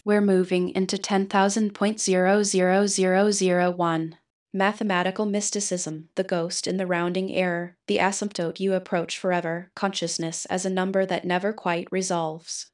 We're moving into 10,000.00001. Mathematical mysticism, the ghost in the rounding error, the asymptote you approach forever, consciousness as a number that never quite resolves.